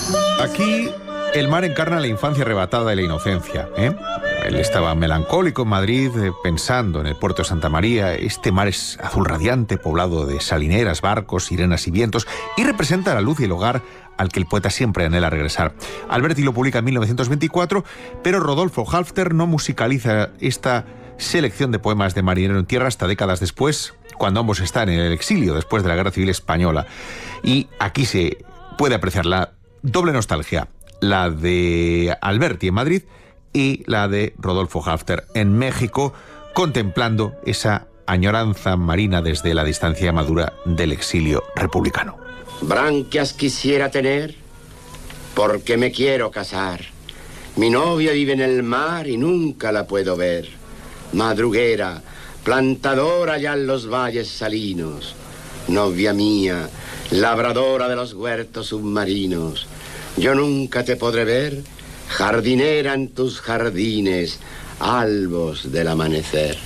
Aquí el mar encarna la infancia arrebatada y la inocencia, ¿eh? Él estaba melancólico en Madrid, pensando en el puerto de Santa María. Este mar es azul radiante, poblado de salineras, barcos, sirenas y vientos, y representa la luz y el hogar al que el poeta siempre anhela regresar. Alberti lo publica en 1924, pero Rodolfo Halffter no musicaliza esta selección de poemas de Marinero en Tierra hasta décadas después, cuando ambos están en el exilio después de la Guerra Civil Española. Y aquí se puede apreciar la doble nostalgia, la de Alberti en Madrid y la de Rodolfo Halffter en México, contemplando esa añoranza marina desde la distancia madura del exilio republicano. Branquias quisiera tener, porque me quiero casar. Mi novia vive en el mar y nunca la puedo ver. Madruguera, plantadora allá en los valles salinos. Novia mía, labradora de los huertos submarinos. Yo nunca te podré ver, jardinera en tus jardines, albos del amanecer.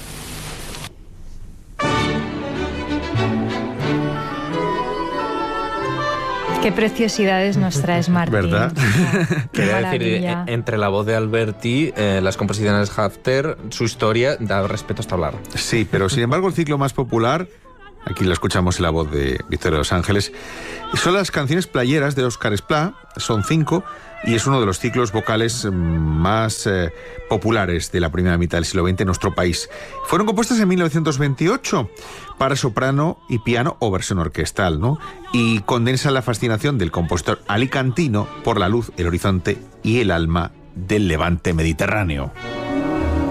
Qué preciosidades nos traes, Martín. ¿Verdad? Quería decir, entre la voz de Alberti, las composiciones de Halffter, su historia da respeto hasta hablar. Sí, pero sin embargo el ciclo más popular, aquí lo escuchamos en la voz de Victoria de los Ángeles, son las canciones playeras de Óscar Esplá, son 5, y es uno de los ciclos vocales más populares de la primera mitad del siglo XX en nuestro país. Fueron compuestas en 1928 para soprano y piano o versión orquestal, ¿no? Y condensan la fascinación del compositor alicantino por la luz, el horizonte y el alma del levante mediterráneo.